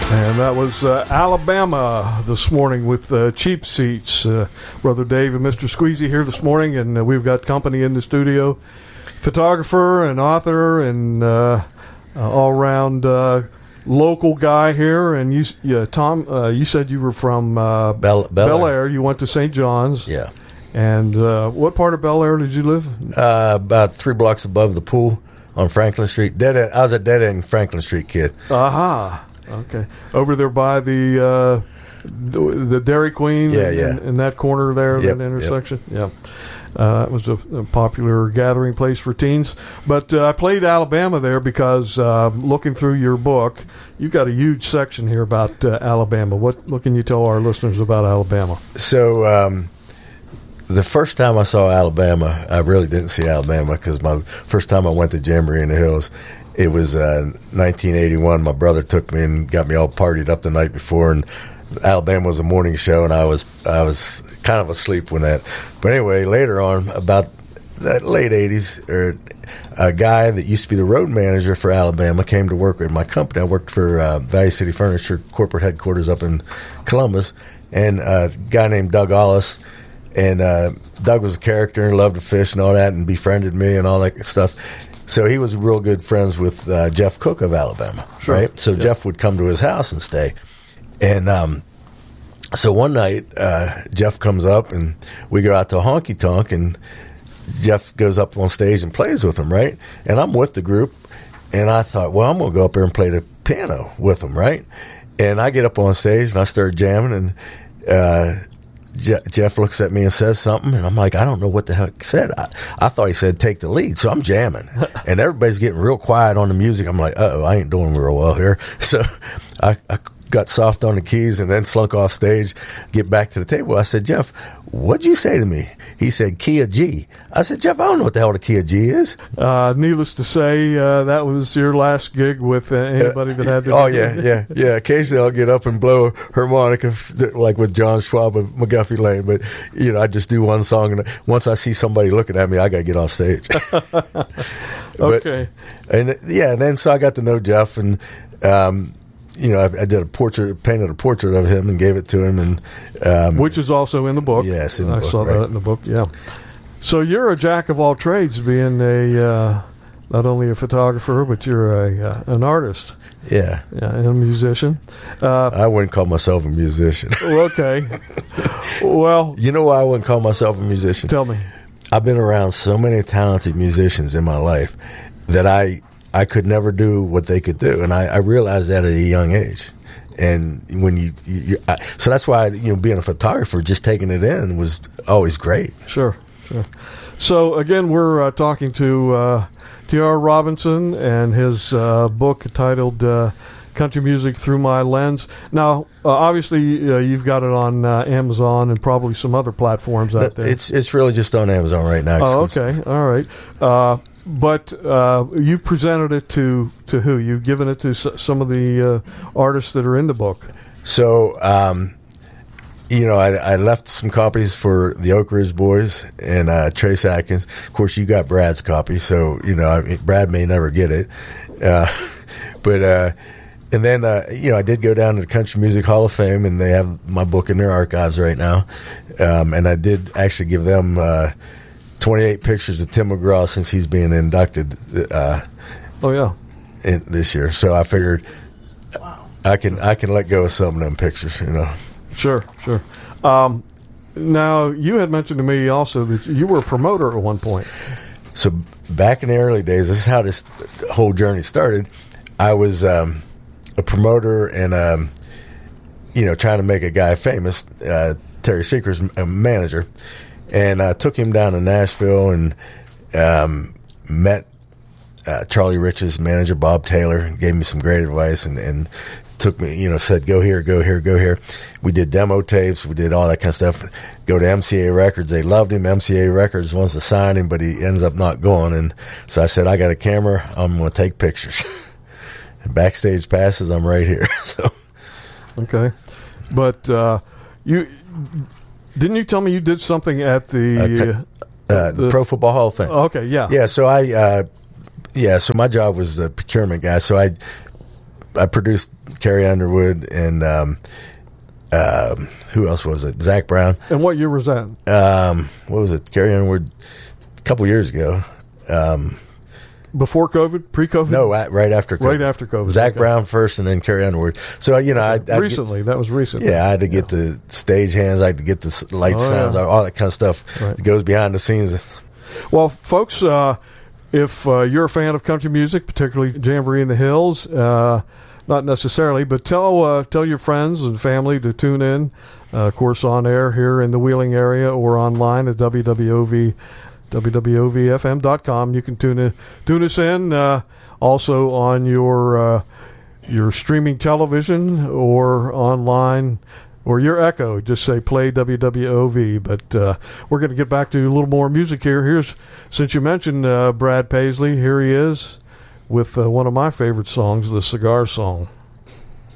And that was Alabama this morning with Cheap Seats. Brother Dave and Mr. Squeezy here this morning, and we've got company in the studio. Photographer and author and all-around local guy here. And you, Tom, you said you were from Bel Air. You went to St. John's. Yeah. And what part of Bel Air did you live? About 3 blocks above the pool on Franklin Street. Dead end. I was a dead-end Franklin Street kid. Aha. Okay, over there by the Dairy Queen, in that corner there, that intersection. Yep. It was a popular gathering place for teens. But I played Alabama there because looking through your book, you've got a huge section here about Alabama. What can you tell our listeners about Alabama? So the first time I saw Alabama, I really didn't see Alabama because my first time I went to Jamboree in the Hills, it was 1981. My brother took me and got me all partied up the night before, and Alabama was a morning show, and I was kind of asleep when that. But anyway, later on, about the late 80s, a guy that used to be the road manager for Alabama came to work with my company. I worked for Value City Furniture corporate headquarters up in Columbus, and a guy named Doug Ollis. And Doug was a character and loved to fish and all that, and befriended me and all that stuff. So he was real good friends with Jeff Cook of Alabama, right? So Jeff would come to his house and stay. And so one night, Jeff comes up, and we go out to a honky-tonk, and Jeff goes up on stage and plays with them, right? And I'm with the group, and I thought, well, I'm going to go up there and play the piano with them, right? And I get up on stage, and I start jamming, and Jeff looks at me and says something, and I'm like, I don't know what the heck he said. I thought he said take the lead, so I'm jamming, and everybody's getting real quiet on the music. I'm like, uh-oh, I ain't doing real well here. So I got soft on the keys and then slunk off stage, get back to the table. I said, Jeff, what'd you say to me? He said, key of G. I said, Jeff, I don't know what the hell the key of G is. Needless to say, that was your last gig with anybody that had to. Oh, yeah. Occasionally I'll get up and blow harmonica like with John Schwab of McGuffey Lane. But, I just do one song, and once I see somebody looking at me, I got to get off stage. Okay. And then so I got to know Jeff, and I did painted a portrait of him and gave it to him, and which is also in the book. Yes, in the book. I saw that in the book. Yeah. So you're a jack of all trades, being not only a photographer, but you're an artist. Yeah, and a musician. I wouldn't call myself a musician. Okay. Well, you know why I wouldn't call myself a musician? Tell me. I've been around so many talented musicians in my life that I could never do what they could do, and I realized that at a young age. And when so that's why being a photographer, just taking it in was always great. Sure. So again, we're talking to T.R. Robinson and his book titled "Country Music Through My Lens." Now, obviously, you've got it on Amazon and probably some other platforms out there. It's really just on Amazon right now. Oh, okay, all right. But you've presented it to who? You've given it to some of the artists that are in the book. So, I left some copies for the Oak Ridge Boys and Trace Atkins. Of course, you got Brad's copy, so Brad may never get it. And then I did go down to the Country Music Hall of Fame, and they have my book in their archives right now. And I did actually give them 28 pictures of Tim McGraw since he's being inducted. This year. So I figured I can let go of some of them pictures. Sure. Now, you had mentioned to me also that you were a promoter at one point. So back in the early days, this is how this whole journey started. I was a promoter and trying to make a guy famous. Terry Seeker's a manager. And I took him down to Nashville and met Charlie Rich's manager, Bob Taylor, and gave me some great advice and took me, said, go here, go here, go here. We did demo tapes. We did all that kind of stuff. Go to MCA Records. They loved him. MCA Records wants to sign him, but he ends up not going. And so I said, I got a camera. I'm going to take pictures. And backstage passes, I'm right here. So, okay. But didn't you tell me you did something at the Pro Football Hall of Fame? Okay, yeah. Yeah, so so my job was the procurement guy. So produced Carrie Underwood and who else was it? Zach Brown. And what year was that? What was it? Carrie Underwood a couple years ago. Before COVID? Pre-COVID? No, right after COVID. Right after COVID. Zach Brown first and then Carrie Underwood. So, you know, that was recently. Yeah, I had to get the stage hands, I had to get the light sounds, all that kind of stuff that goes behind the scenes. Well, folks, if you're a fan of country music, particularly Jamboree in the Hills, not necessarily, but tell your friends and family to tune in, of course, on air here in the Wheeling area or online at www.fm.com. You can tune us in also on your streaming television or online or your Echo. Just say play WWOV. But we're going to get back to a little more music here. Since you mentioned Brad Paisley, here he is with one of my favorite songs, the Cigar Song.